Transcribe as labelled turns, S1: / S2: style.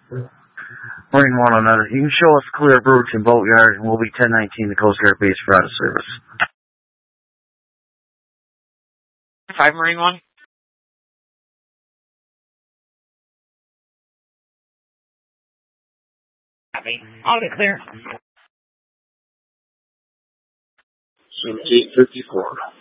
S1: Marine 1 on that. You can show us clear approach and boat yard, and we'll be 1019 the Coast Guard base for out of service.
S2: 5 Marine 1. I'll get clear.
S3: 1754.